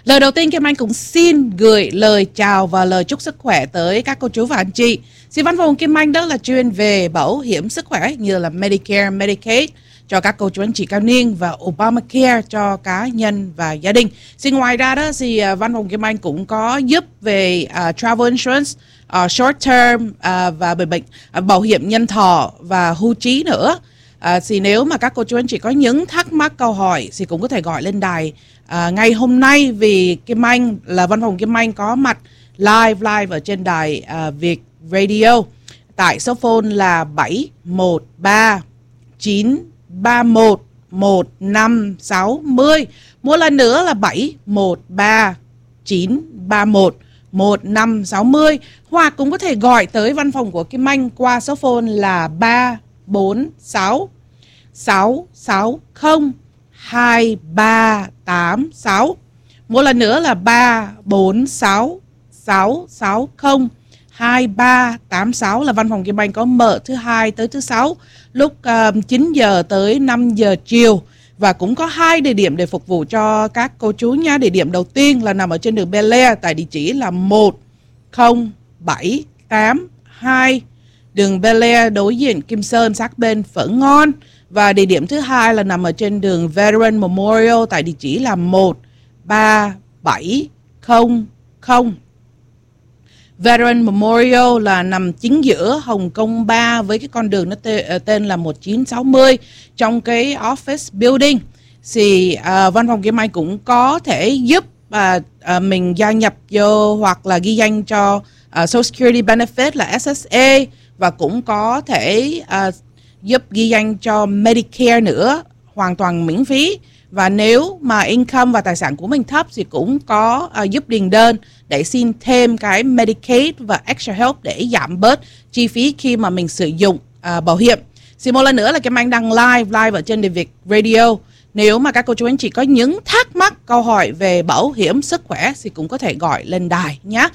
Lời đầu tiên Kim Anh cũng xin gửi lời chào và lời chúc sức khỏe tới các cô chú và anh chị. Thì văn phòng Kim Anh đó là chuyên về bảo hiểm sức khỏe như là Medicare, Medicaid cho các cô chú anh chị cao niên và Obamacare cho cá nhân và gia đình. Thì ngoài ra đó thì văn phòng Kim Anh cũng có giúp về travel insurance, short term và bệnh bảo hiểm nhân thọ và hưu trí nữa. Thì nếu mà các cô chú anh chị có những thắc mắc câu hỏi thì cũng có thể gọi lên đài ngày hôm nay, vì Kim Anh là văn phòng Kim Anh có mặt live ở trên đài Việt Radio tại số phone là 713 931 1560. Một lần nữa là 713 931 1560. Hoặc cũng có thể gọi tới văn phòng của Kim Anh qua số phone là 346 660 2386. Một lần nữa là 346 660 2386 là văn phòng Kim Anh có mở thứ hai tới thứ sáu lúc 9 giờ tới 5 giờ chiều. Và cũng có 2 địa điểm để phục vụ cho các cô chú nha. Địa điểm đầu tiên là nằm ở trên đường Bel Air tại địa chỉ là 10782 đường Bel Air đối diện Kim Sơn sát bên Phở Ngon. Và địa điểm thứ hai là nằm ở trên đường Veteran Memorial tại địa chỉ là 13700. Veteran Memorial là nằm chính giữa Hồng Kông 3 với cái con đường nó tên là 1960 trong cái office building. Thì văn phòng Kim Anh cũng có thể giúp mình gia nhập vô hoặc là ghi danh cho Social Security Benefit là SSA, và cũng có thể giúp ghi danh cho Medicare nữa, hoàn toàn miễn phí. Và nếu mà income và tài sản của mình thấp thì cũng có giúp điền đơn để xin thêm cái Medicaid và Extra Help để giảm bớt chi phí khi mà mình sử dụng bảo hiểm. Thì một lần nữa là Kim Anh đang live ở trên The Việt Radio. Nếu mà các cô chú anh chị có những thắc mắc câu hỏi về bảo hiểm sức khỏe thì cũng có thể gọi lên đài nhé.